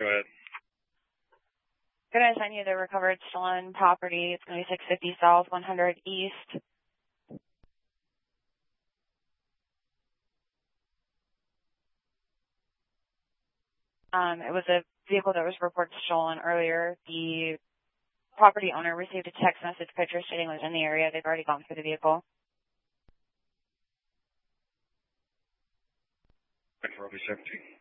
Go ahead. Good, I sent you the recovered stolen property. It's going to be 650 South, 100 East. It was a vehicle that was reported stolen earlier. The property owner received a text message picture stating it was in the area. They've already gone through the vehicle. Robbie 17.